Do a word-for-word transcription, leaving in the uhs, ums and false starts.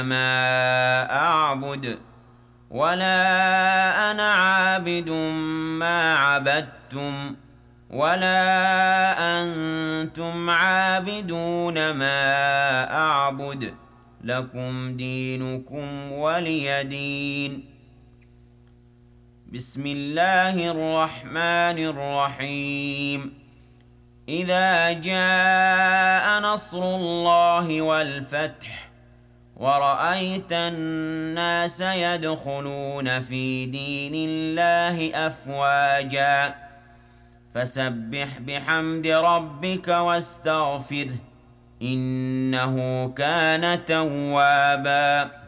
ما أعبد ولا أنا عابد ما عبدتم ولا أنتم عابدون ما أعبد لكم دينكم ولي دين. بسم الله الرحمن الرحيم. إذا جاء نصر الله والفتح ورأيت الناس يدخلون في دين الله أفواجا فسبح بحمد ربك واستغفره إنه كان توابا.